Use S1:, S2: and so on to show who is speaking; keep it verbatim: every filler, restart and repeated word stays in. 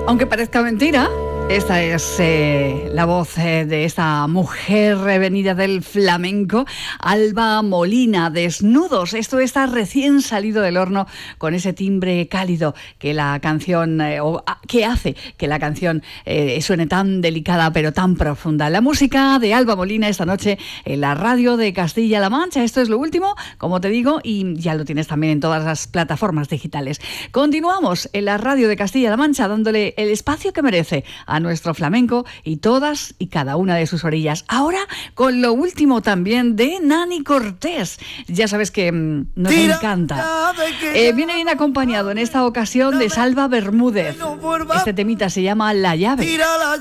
S1: Aunque parezca mentira, esta es eh, la voz eh, de esta mujer venida del flamenco, Alba Molina, Desnudos. Esto está recién salido del horno con ese timbre cálido que la canción, eh, o ah, que hace que la canción eh, suene tan delicada pero tan profunda. La música de Alba Molina esta noche en la radio de Castilla-La Mancha. Esto es lo último, como te digo, y ya lo tienes también en todas las plataformas digitales. Continuamos en la radio de Castilla-La Mancha dándole el espacio que merece a nuestro flamenco y todas y cada una de sus orillas. Ahora con lo último también de Nani Cortés. Ya sabes que mmm, nos Tira, encanta. Eh, viene bien acompañado en esta ocasión de Salva Bermúdez. Este temita se llama La Llave.